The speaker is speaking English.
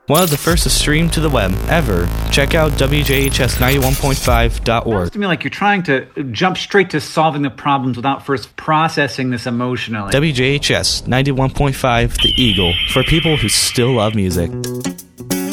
One of the first to stream to the web ever. Check out WJHS91.5.org. It sounds to me like you're trying to jump straight to solving the problems without first processing this emotionally. WJHS 91.5 The Eagle, for people who still love music.